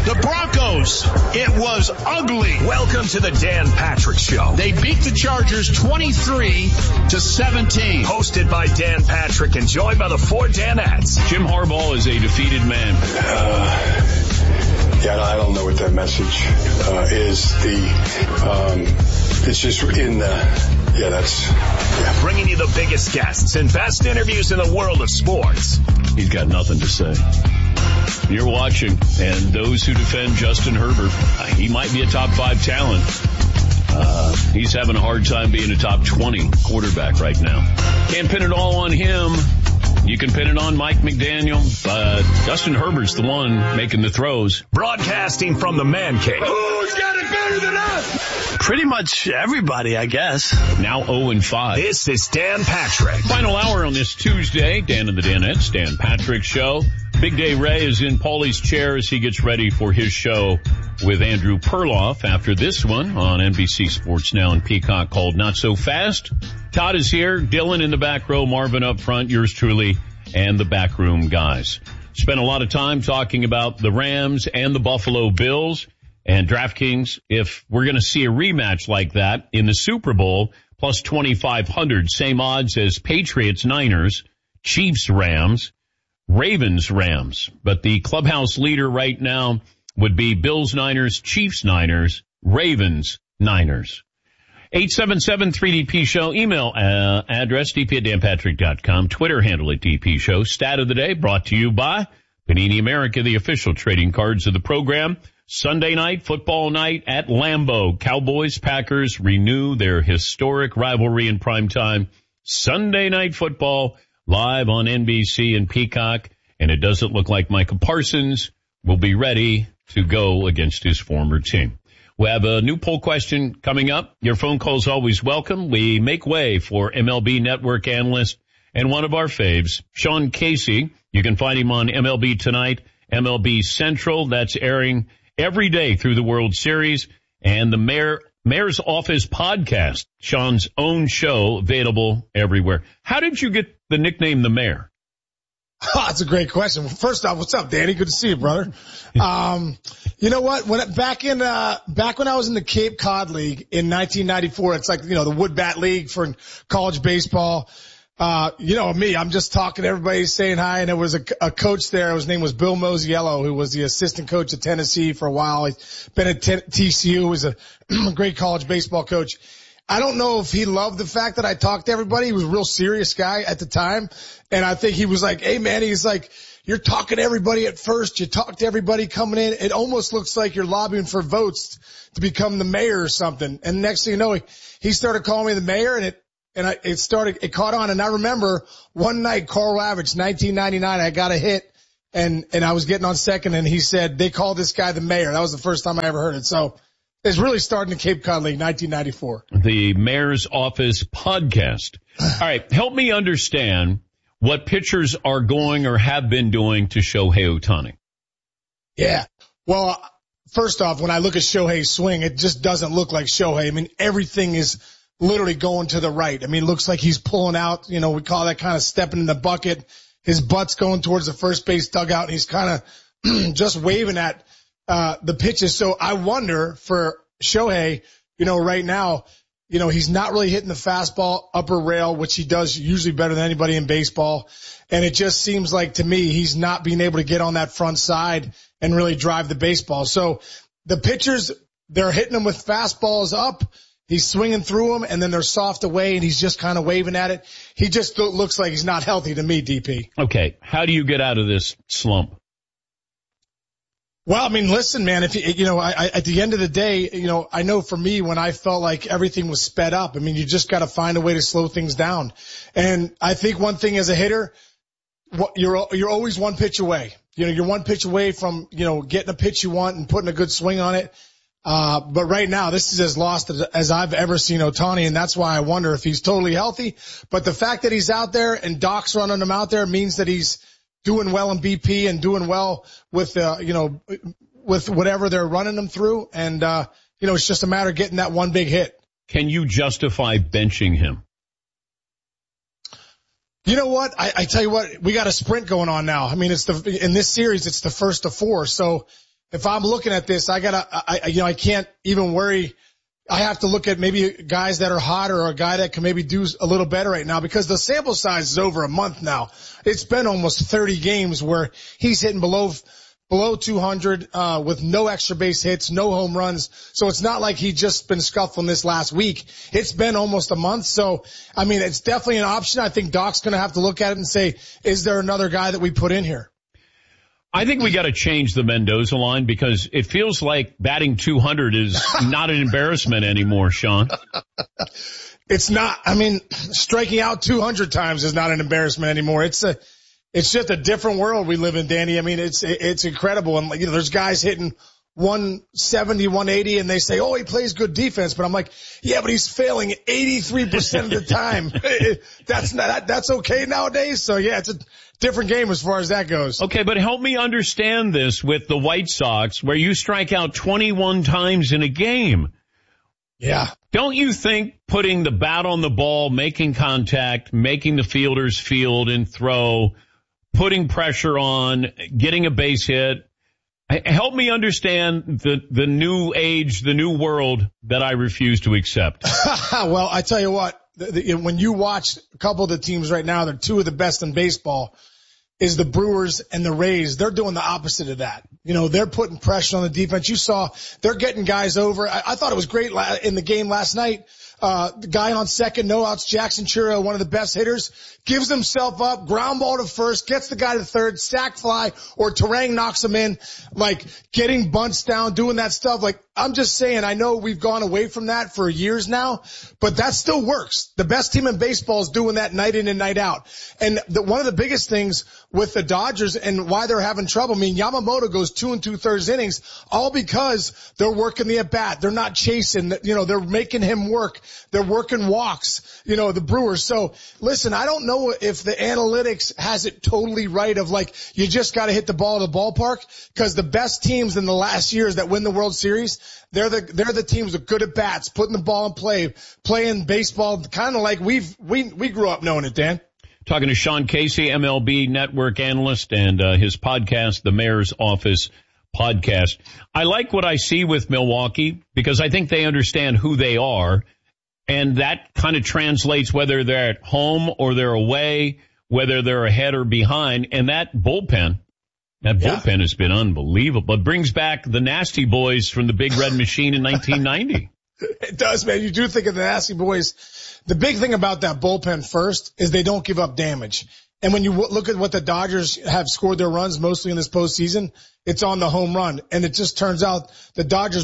The Broncos, it was ugly. Welcome to the Dan Patrick Show. They beat the Chargers 23-17. Hosted by Dan Patrick and joined by the four Danettes. Jim Harbaugh is a defeated man. I don't know what that message is. It's just in Bringing you the biggest guests and best interviews in the world of sports. He's got nothing to say. You're watching, and those who defend Justin Herbert, he might be a top 5 talent. He's having a hard time being a top 20 quarterback right now. Can't pin it all on him. You can pin it on Mike McDaniel, but Justin Herbert's the one making the throws. Broadcasting from the Man Cave. Who's got it better than us? Pretty much everybody, I guess. Now 0-5. This is Dan Patrick. Final hour on this Tuesday. Dan and the Danettes, Dan Patrick Show. Big Day Ray is in Paulie's chair as he gets ready for his show with Andrew Perloff after this one on NBC Sports Now and Peacock called Not So Fast. Todd is here, Dylan in the back row, Marvin up front, yours truly, and the backroom guys. Spent a lot of time talking about the Rams and the Buffalo Bills and DraftKings. If we're going to see a rematch like that in the Super Bowl, plus 2,500, same odds as Patriots Niners, Chiefs Rams, Ravens Rams. But the clubhouse leader right now would be Bills Niners, Chiefs Niners, Ravens Niners. 877-3DP Show. Email address dp@danpatrick.com. Twitter handle at DP Show. Stat of the day brought to you by Panini America, the official trading cards of the program. Sunday night, football night at Lambeau. Cowboys, Packers renew their historic rivalry in primetime. Sunday night football live on NBC and Peacock. And it doesn't look like Micah Parsons will be ready to go against his former team. We have a new poll question coming up. Your phone calls always welcome. We make way for MLB Network analyst and one of our faves, Sean Casey. You can find him on MLB Tonight, MLB Central. That's airing every day through the World Series. And the Mayor's Office podcast, Sean's own show, available everywhere. How did you get the nickname The Mayor? Oh, that's a great question. Well, first off, what's up, Danny? Good to see you, brother. You know what? Back when I was in the Cape Cod League in 1994, it's like, the Wood Bat League for college baseball. Me, I'm just talking to everybody, saying hi, and there was a coach there. His name was Bill Mosiello, who was the assistant coach at Tennessee for a while. He's been at TCU. He was a great college baseball coach. I don't know if he loved the fact that I talked to everybody. He was a real serious guy at the time. And I think he was like, hey, man, he's like, you're talking to everybody at first. You talk to everybody coming in. It almost looks like you're lobbying for votes to become the mayor or something. And next thing you know, he started calling me the mayor, and it caught on. And I remember one night, Carl Ravitch, 1999, I got a hit and I was getting on second, and he said, they call this guy the mayor. That was the first time I ever heard it. So it's really starting in Cape Cod League, 1994. The Mayor's Office podcast. All right. Help me understand what pitchers are going or have been doing to Shohei Ohtani. Yeah. Well, first off, when I look at Shohei's swing, it just doesn't look like Shohei. I mean, everything is literally going to the right. I mean, it looks like he's pulling out, we call that kind of stepping in the bucket. His butt's going towards the first base dugout, and he's kind of just waving at the pitches. So I wonder for Shohei, right now, he's not really hitting the fastball upper rail, which he does usually better than anybody in baseball. And it just seems like, to me, he's not being able to get on that front side and really drive the baseball. So the pitchers, they're hitting him with fastballs up. He's swinging through them, and then they're soft away, and he's just kind of waving at it. He just looks like he's not healthy to me, DP. Okay. How do you get out of this slump? Well, I mean, listen, man, at the end of the day, I know for me, when I felt like everything was sped up, I mean, you just got to find a way to slow things down. And I think one thing as a hitter, you're always one pitch away. You're one pitch away from, getting a pitch you want and putting a good swing on it. But right now, this is as lost as I've ever seen Ohtani, and that's why I wonder if he's totally healthy. But the fact that he's out there and Doc's running him out there means that he's doing well in BP and doing well with, with whatever they're running him through. And, it's just a matter of getting that one big hit. Can you justify benching him? You know what? I tell you what, we got a sprint going on now. I mean, in this series, it's the first of 4. So if I'm looking at this, I can't even worry. I have to look at maybe guys that are hot or a guy that can maybe do a little better right now because the sample size is over a month now. It's been almost 30 games where he's hitting below 200, with no extra base hits, no home runs. So it's not like he just been scuffling this last week. It's been almost a month. So, I mean, it's definitely an option. I think Doc's going to have to look at it and say, is there another guy that we put in here? I think we got to change the Mendoza line because it feels like batting 200 is not an embarrassment anymore, Sean. It's not. I mean, striking out 200 times is not an embarrassment anymore. It's just a different world we live in, Danny. I mean, it's incredible. And there's guys hitting 170, 180 and they say, oh, he plays good defense. But I'm like, yeah, but he's failing 83% of the time. That's okay nowadays. So yeah, it's a different game as far as that goes. Okay, but help me understand this with the White Sox where you strike out 21 times in a game. Yeah. Don't you think putting the bat on the ball, making contact, making the fielders field and throw, putting pressure on, getting a base hit, help me understand the new age, the new world that I refuse to accept. Well, I tell you what, when you watch a couple of the teams right now, they're two of the best in baseball, is the Brewers and the Rays. They're doing the opposite of that. They're putting pressure on the defense. You saw they're getting guys over. I thought it was great in the game last night. The guy on second, no outs, Jackson Churro, one of the best hitters, gives himself up, ground ball to first, gets the guy to third, sack fly, or Terang knocks him in, like getting bunts down, doing that stuff. Like, I'm just saying, I know we've gone away from that for years now, but that still works. The best team in baseball is doing that night in and night out. And one of the biggest things with the Dodgers and why they're having trouble, I mean, Yamamoto goes 2 2/3 innings, all because they're working the at-bat. They're not chasing, they're making him work. They're working walks, the Brewers. So listen, I don't know if the analytics has it totally right of like, you just got to hit the ball at the ballpark, because the best teams in the last years that win the World Series, they're the teams with good at bats, putting the ball in play, playing baseball, kind of like we grew up knowing it, Dan. Talking to Sean Casey, MLB Network analyst, and his podcast, The Mayor's Office Podcast. I like what I see with Milwaukee because I think they understand who they are, and that kind of translates whether they're at home or they're away, whether they're ahead or behind, and that bullpen has been unbelievable. It brings back the Nasty Boys from the Big Red Machine in 1990. It does, man. You do think of the Nasty Boys. The big thing about that bullpen first is they don't give up damage. And when you look at what the Dodgers have scored their runs mostly in this postseason, it's on the home run. And it just turns out the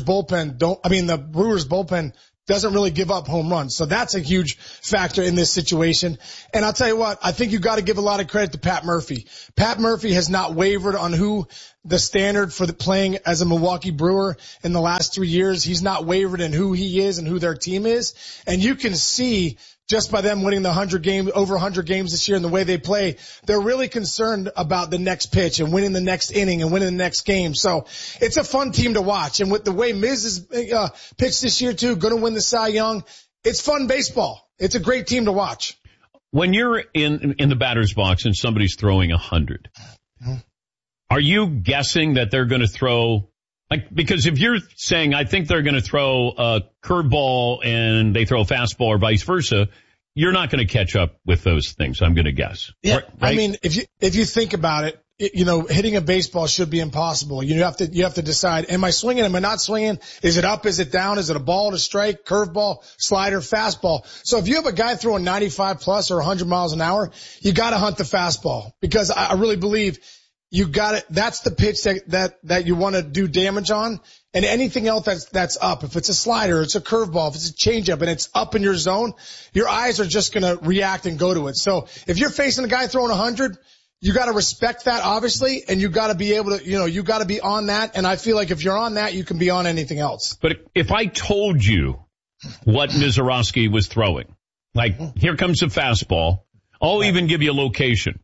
the Brewers bullpen doesn't really give up home runs. So that's a huge factor in this situation. And I'll tell you what, I think you got to give a lot of credit to Pat Murphy. Pat Murphy has not wavered on who the standard for the playing as a Milwaukee Brewer in the last 3 years. He's not wavered in who he is and who their team is. And you can see just by them winning the over 100 games this year and the way they play, they're really concerned about the next pitch and winning the next inning and winning the next game. So it's a fun team to watch. And with the way Miz is pitched this year too, going to win the Cy Young, it's fun baseball. It's a great team to watch. When you're in the batter's box and somebody's throwing 100, are you guessing that they're going to throw? Because if you're saying, I think they're going to throw a curveball and they throw a fastball or vice versa, you're not going to catch up with those things, I'm going to guess. Yeah. Right? I mean, if you think about it, hitting a baseball should be impossible. You have to decide, am I swinging? Am I not swinging? Is it up? Is it down? Is it a ball to strike, curveball, slider, fastball? So if you have a guy throwing 95 plus or 100 miles an hour, you got to hunt the fastball, because I really believe you got it. That's the pitch that you want to do damage on. And anything else that's up, if it's a slider, it's a curveball, if it's a changeup and it's up in your zone, your eyes are just going to react and go to it. So if you're facing a guy throwing 100, you got to respect that, obviously, and you got to be able to, you got to be on that. And I feel like if you're on that, you can be on anything else. But if I told you what Mizorowski was throwing, like, here comes a fastball, I'll even give you a location.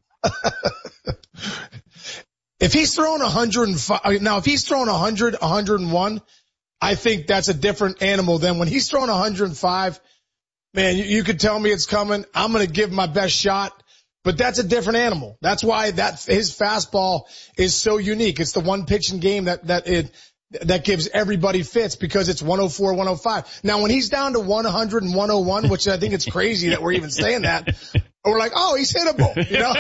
If he's throwing 105, now if he's throwing 100, 101, I think that's a different animal than when he's throwing 105. Man, you could tell me it's coming. I'm going to give my best shot. but that's a different animal. That's why his fastball is so unique. It's the one pitching game that gives everybody fits because it's 104, 105. Now, when he's down to 100 and 101, which I think it's crazy that we're even saying that, we're like, oh, he's hittable, you know?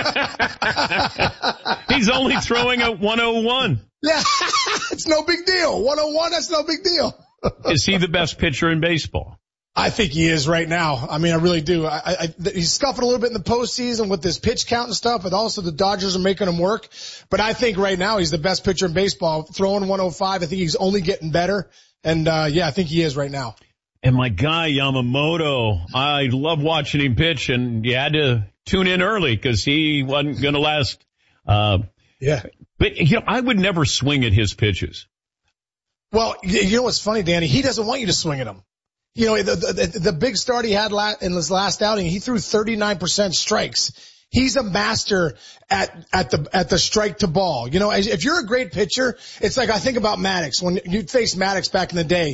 He's only throwing at 101. Yeah, it's no big deal. 101, that's no big deal. Is he the best pitcher in baseball? I think he is right now. I mean, I really do. He's scuffing a little bit in the postseason with this pitch count and stuff, but also the Dodgers are making him work. But I think right now he's the best pitcher in baseball, throwing 105. I think he's only getting better. And, yeah, I think he is right now. And my guy, Yamamoto, I love watching him pitch, and you had to tune in early because he wasn't going to last. Yeah. But, you know, I would never swing at his pitches. Well, you know what's funny, Danny? He doesn't want you to swing at him. You know, the big start he had in his last outing, he threw 39% strikes. He's a master at the strike to ball. You know, if you're a great pitcher, it's like I think about Maddox. When you faced Maddox back in the day,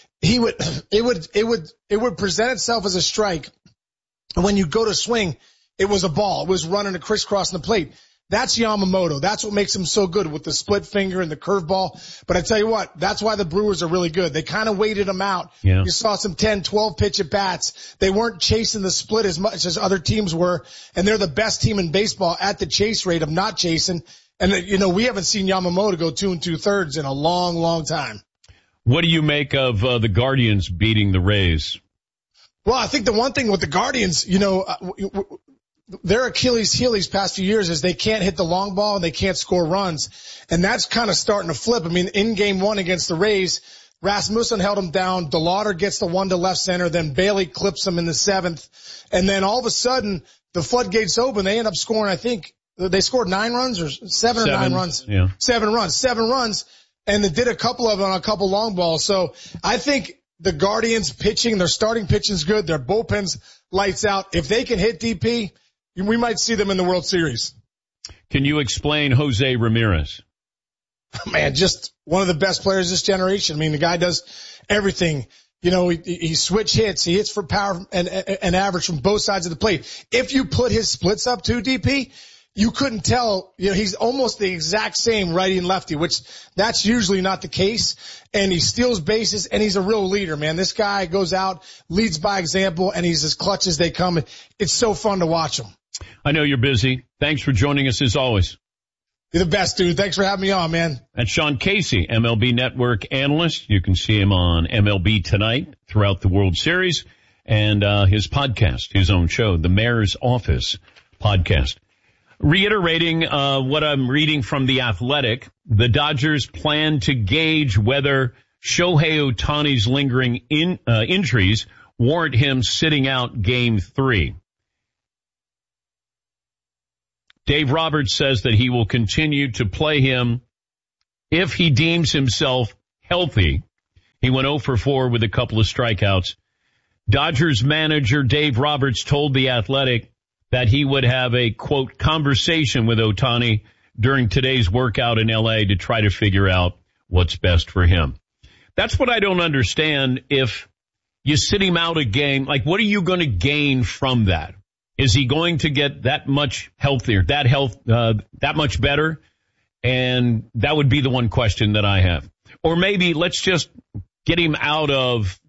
it would present itself as a strike. And when you go to swing, it was a ball. It was running a crisscross on the plate. That's Yamamoto. That's what makes him so good with the split finger and the curveball. But I tell you what, that's why the Brewers are really good. They kind of waited him out. Yeah. You saw some 10, 12 pitch at bats. They weren't chasing the split as much as other teams were. And they're the best team in baseball at the chase rate of not chasing. And, you know, we haven't seen Yamamoto go 2 2/3 in a long, long time. What do you make of the Guardians beating the Rays? Well, I think the one thing with the Guardians, you know, their Achilles heel these past few years is they can't hit the long ball and they can't score runs. And that's kind of starting to flip. I mean, in game one against the Rays, Rasmussen held him down. DeLauder gets the one to left center. Then Bailey clips him in the 7th. And then all of a sudden, the floodgates open. They end up scoring, I think, they scored 9 runs or 7 or 9 runs. Yeah. 7 runs. And they did a couple of them on a couple long balls. So I think the Guardians pitching, their starting pitching's good. Their bullpen's lights out. If they can hit DP, we might see them in the World Series. Can you explain Jose Ramirez? Man, just one of the best players this generation. I mean, the guy does everything. You know, he switch hits. He hits for power and average from both sides of the plate. If you put his splits up to DP, you couldn't tell. You know, he's almost the exact same righty and lefty, which that's usually not the case. And he steals bases, and he's a real leader, man. This guy goes out, leads by example, and he's as clutch as they come. It's so fun to watch him. I know you're busy. Thanks for joining us as always. You're the best, dude. Thanks for having me on, man. That's Sean Casey, MLB Network analyst. You can see him on MLB Tonight throughout the World Series and his podcast, his own show, the Mayor's Office podcast. Reiterating what I'm reading from The Athletic, the Dodgers plan to gauge whether Shohei Ohtani's lingering injuries warrant him sitting out Game 3. Dave Roberts says that he will continue to play him if he deems himself healthy. He went 0 for 4 with a couple of strikeouts. Dodgers manager Dave Roberts told The Athletic that he would have a, quote, conversation with Ohtani during today's workout in L.A. to try to figure out what's best for him. That's what I don't understand. If you sit him out a game, like, what are you going to gain from that? Is he going to get that much healthier, that much better? And that would be the one question that I have. Or maybe let's just get him out of,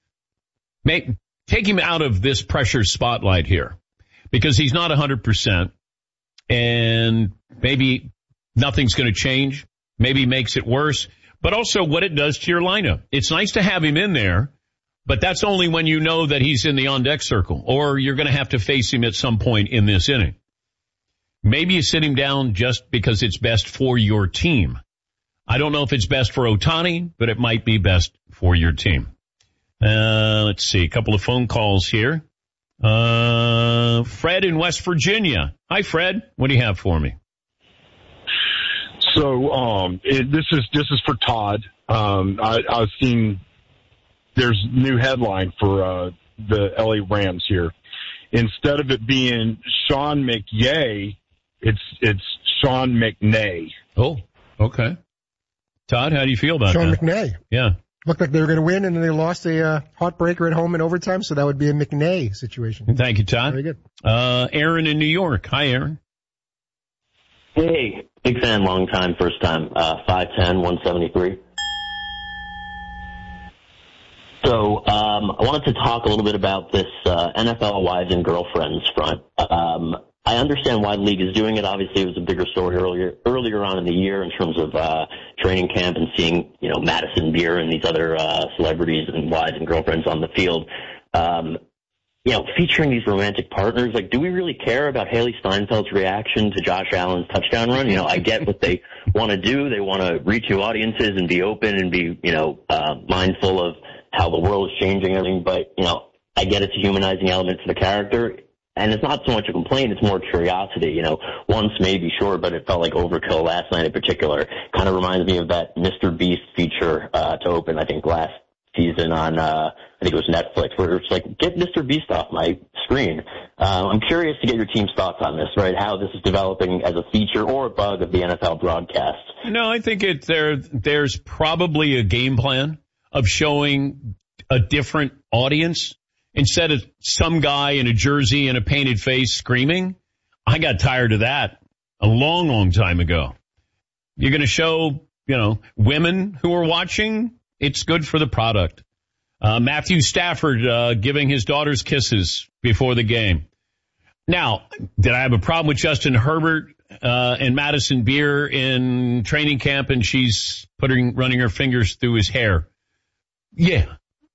take him out of this pressure spotlight here, because he's not 100%, and maybe nothing's going to change. Maybe makes it worse, but also what it does to your lineup. It's nice to have him in there, but that's only when you know that he's in the on-deck circle, or you're going to have to face him at some point in this inning. Maybe you sit him down just because it's best for your team. I don't know if it's best for Ohtani, but it might be best for your team. Let's see, a couple of phone calls here. Fred in West Virginia. Hi, Fred. What do you have for me? So, this is for Todd. I've seen there's new headline for the LA Rams here. Instead of it being Sean McYay, it's Sean McNay. Oh, okay. Todd, how do you feel about Sean that? McNay. Yeah. looked like they were going to win, and then they lost a heartbreaker at home in overtime, so that would be a McNay situation. Thank you, Todd. Very good. Aaron in New York. Hi, Aaron. Hey, big fan, long time, first time, 5'10", 173. So I wanted to talk a little bit about this NFL wives and girlfriends front. I understand why the league is doing it. Obviously, it was a bigger story earlier on in the year in terms of training camp and seeing, Madison Beer and these other celebrities and wives and girlfriends on the field. Featuring these romantic partners. Like, do we really care about Haley Steinfeld's reaction to Josh Allen's touchdown run? I get what they want to do. They want to reach new audiences and be open and be, mindful of how the world is changing and everything. But, I get it's a humanizing element to the character. And it's not so much a complaint, it's more curiosity. Once maybe, sure, but it felt like overkill last night in particular. Kind of reminds me of that Mr. Beast feature to open, I think, last season on, I think it was Netflix, where it's like, get Mr. Beast off my screen. I'm curious to get your team's thoughts on this, right? How this is developing as a feature or a bug of the NFL broadcast. No, I think there's probably a game plan of showing a different audience. Instead of some guy in a jersey and a painted face screaming, I got tired of that a long, long time ago. You're going to show, women who are watching. It's good for the product. Matthew Stafford giving his daughters kisses before the game. Now, did I have a problem with Justin Herbert and Madison Beer in training camp and she's running her fingers through his hair? Yeah.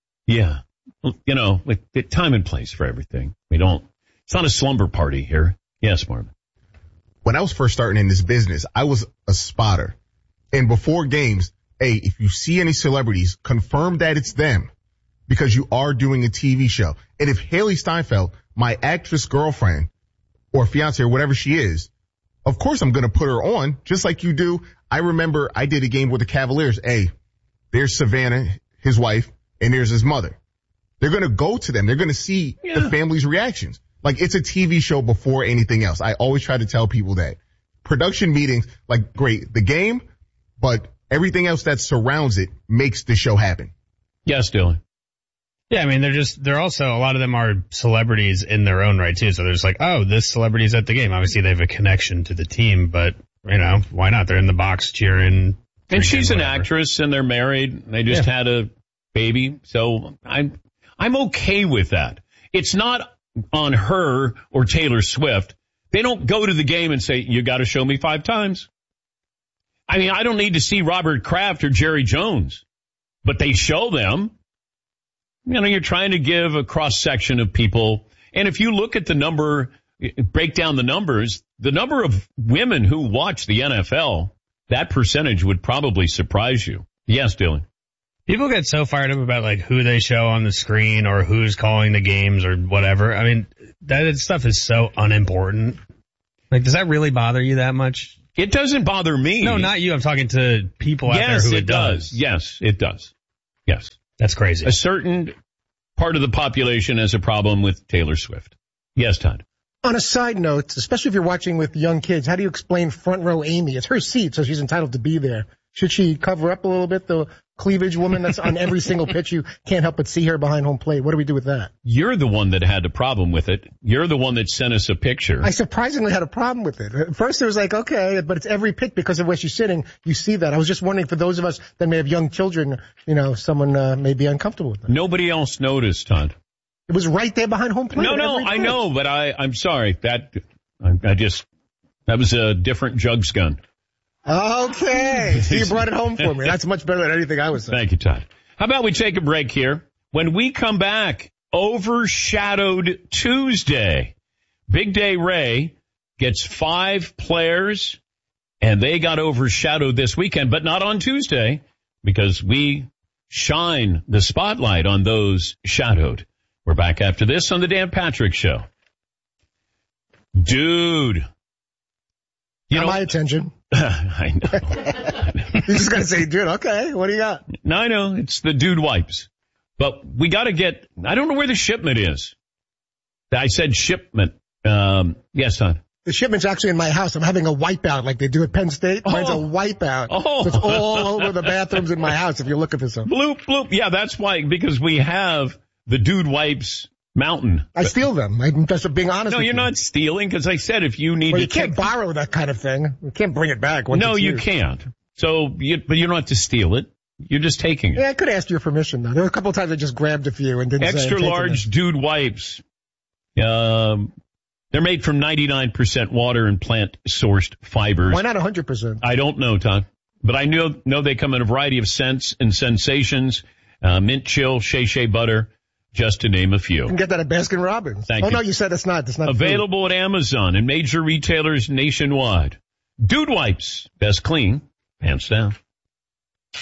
With the time and place for everything. It's not a slumber party here. Yes, Marvin. When I was first starting in this business, I was a spotter. And before games, hey, if you see any celebrities, confirm that it's them because you are doing a TV show. And if Haley Steinfeld, my actress girlfriend or fiance or whatever she is, of course I'm going to put her on just like you do. I remember I did a game with the Cavaliers. Hey, there's Savannah, his wife, and there's his mother. They're going to go to them. They're going to see the family's reactions. Like, it's a TV show before anything else. I always try to tell people that. Production meetings, great, the game, but everything else that surrounds it makes the show happen. Yes, Dylan. Yeah, they're also, a lot of them are celebrities in their own right, too. So they're just like, oh, this celebrity's at the game. Obviously, they have a connection to the team, but, why not? They're in the box cheering. And she's an actress, and they're married. They just had a baby. So I'm okay with that. It's not on her or Taylor Swift. They don't go to the game and say, you got to show me 5 times. I don't need to see Robert Kraft or Jerry Jones, but they show them. You're trying to give a cross-section of people. And if you look at the number, break down the numbers, the number of women who watch the NFL, that percentage would probably surprise you. Yes, Dylan. People get so fired up about who they show on the screen or who's calling the games or whatever. That stuff is so unimportant. Does that really bother you that much? It doesn't bother me. No, not you. I'm talking to people out there who it does. Yes, it does. Yes. That's crazy. A certain part of the population has a problem with Taylor Swift. Yes, Todd. On a side note, especially if you're watching with young kids, how do you explain front row Amy? It's her seat, so she's entitled to be there. Should she cover up a little bit the cleavage woman that's on every single pitch? You can't help but see her behind home plate. What do we do with that? You're the one that had a problem with it. You're the one that sent us a picture. I surprisingly had a problem with it. At first it was okay, but it's every pitch because of where she's sitting. You see that. I was just wondering for those of us that may have young children, someone may be uncomfortable with that. Nobody else noticed, Todd. It was right there behind home plate. No, I know, but I'm sorry. That was a different Jugs gun. Okay. You brought it home for me. That's much better than anything I was saying. Thank you, Todd. How about we take a break here? When we come back, overshadowed Tuesday. Big Day Ray gets 5 players, and they got overshadowed this weekend, but not on Tuesday, because we shine the spotlight on those shadowed. We're back after this on the Dan Patrick Show. Dude. My attention. I know. You just got to say, dude, okay, what do you got? No, I know. It's the dude wipes. But we got to I don't know where the shipment is. I said shipment. Yes, son. The shipment's actually in my house. I'm having a wipeout like they do at Penn State. Mine's a wipeout. So it's all over the bathrooms in my house if you're looking for something. Bloop, bloop. Yeah, that's why, because we have the Dude Wipes mountain. I steal them. I'm just being honest No, with you're you. not stealing, because I said if you need Well, to you can't borrow that kind of thing. You can't bring it back. Once No, it's you used. can't. So, but you don't have to steal it. You're just taking it. Yeah, I could ask your permission, though. There were a couple of times I just grabbed a few and didn't say Extra I'm taking large it. Dude Wipes. They're made from 99% water and plant-sourced fibers. Why not 100%? I don't know, Todd. But I know they come in a variety of scents and sensations. Mint chill, shea butter, just to name a few. You can get that at Baskin Robbins. Thank you. No, you said it's not. It's not Available at Amazon and major retailers nationwide. Dude Wipes. Best clean, hands down.